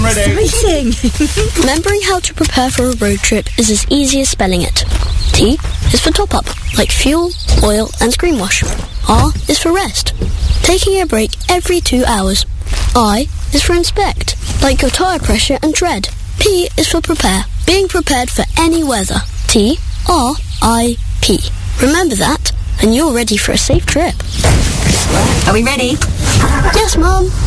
Exciting! Remembering how to prepare for a road trip is as easy as spelling it. T is for top up, like fuel, oil and screen wash. R is for rest, taking a break every 2 hours. I is for inspect, like your tyre pressure and tread. P is for prepare, being prepared for any weather. T-R-I-P. Remember that, and you're ready for a safe trip. Are we ready? Yes, Mum.